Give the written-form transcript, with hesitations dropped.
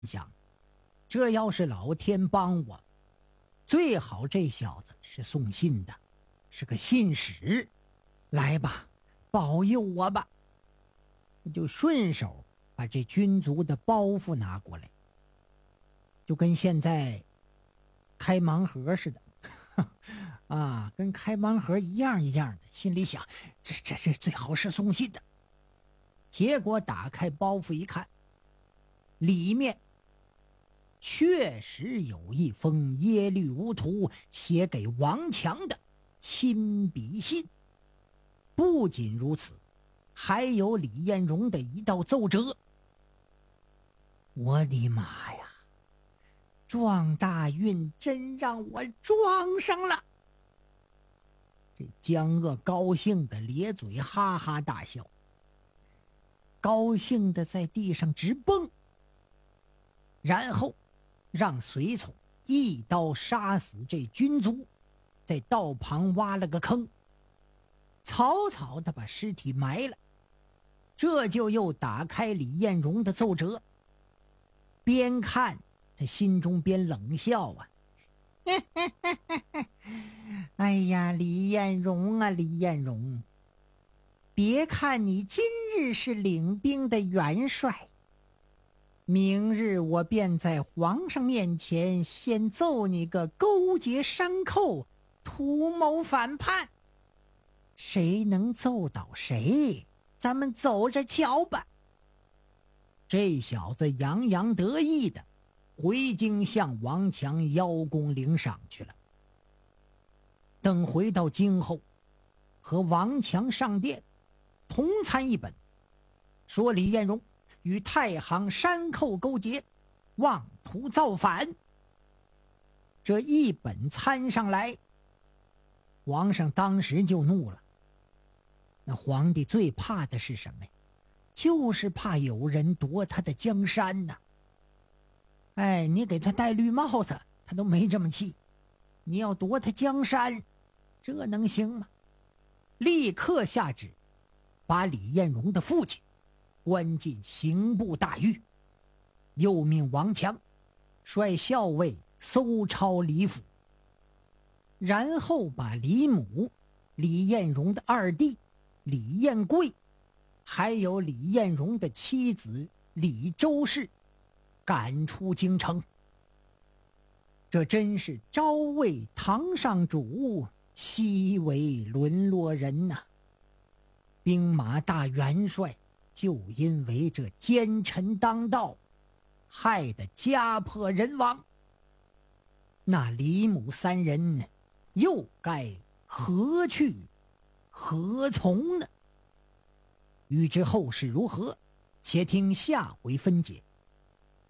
想，这要是老天帮我，最好这小子是送信的，是个信使。来吧，保佑我吧。就顺手把这军卒的包袱拿过来，就跟现在开盲盒似的啊，跟开盲盒一样一样的，心里想这最好是送信的。结果打开包袱一看，里面确实有一封耶律无图写给王强的亲笔信。不仅如此，还有李彦荣的一道奏折。我的妈呀，撞大运真让我撞上了。这江鄂高兴的咧嘴哈哈大笑，高兴的在地上直蹦，然后让随从一刀杀死这军卒，在道旁挖了个坑，草草的把尸体埋了。这就又打开李彦荣的奏折，边看他心中边冷笑啊哎呀，李彦荣啊，李彦荣，别看你今日是领兵的元帅，明日我便在皇上面前先奏你个勾结山寇，图谋反叛。谁能奏倒谁，咱们走着瞧吧。这小子洋洋得意的回京向王强邀功领赏去了。等回到京后，和王强上殿同参一本，说李彦荣与太行山寇勾结，妄图造反。这一本参上来，皇上当时就怒了。那皇帝最怕的是什么呀？就是怕有人夺他的江山呐。哎，你给他戴绿帽子，他都没这么气，你要夺他江山，这能行吗？立刻下旨，把李彦荣的父亲关进刑部大狱，又命王强率校尉搜抄李府，然后把李母、李彦荣的二弟李彦贵，还有李彦荣的妻子李周氏赶出京城。这真是朝为堂上主，夕为沦落人呐。兵马大元帅就因为这奸臣当道，害得家破人亡。那李母三人又该何去何从呢？欲知后事如何，且听下回分解。